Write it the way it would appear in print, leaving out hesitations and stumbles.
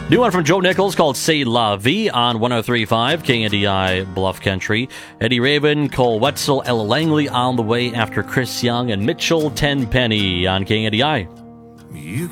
New one from Joe Nichols called C'est La Vie on 103.5 KNDI Bluff Country. Eddie Raven, Cole Wetzel, Ella Langley on the way after Chris Young and Mitchell Tenpenny on KNDI. You